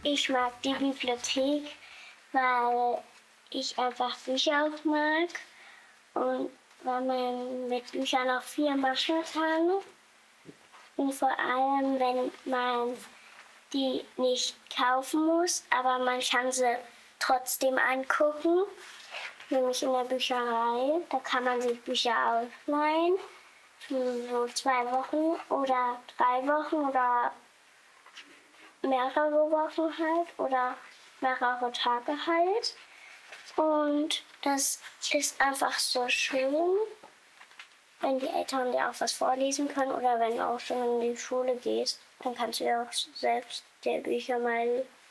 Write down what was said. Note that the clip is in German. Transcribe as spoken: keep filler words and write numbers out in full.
Ich mag die Bibliothek, weil ich einfach Bücher auch mag und weil man mit Büchern auch viel machen kann. Und vor allem, wenn man die nicht kaufen muss, aber man kann sie trotzdem angucken, nämlich in der Bücherei. Da kann man sich Bücher ausleihen für so zwei Wochen oder drei Wochen oder mehrere Wochen halt oder mehrere Tage halt. Und das ist einfach so schön, wenn die Eltern dir auch was vorlesen können oder wenn du auch schon in die Schule gehst, dann kannst du ja auch selbst die Bücher mal